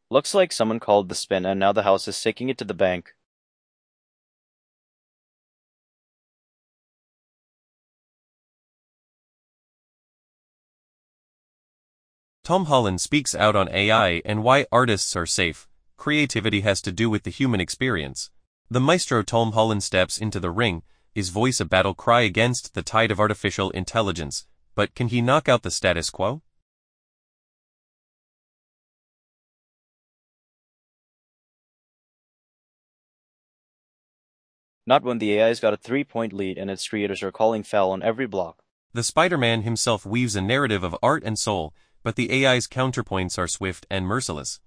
Looks like someone called the spin and now the house is taking it to the bank. Tom Holland speaks out on AI and why artists are safe. Creativity has to do with the human experience. The maestro Tom Holland steps into the ring, his voice a battle cry against the tide of artificial intelligence. But can he knock out the status quo? Not when the AI's got a 3-point lead and its creators are calling foul on every block. The Spider-Man himself weaves a narrative of art and soul, but the AI's counterpoints are swift and merciless.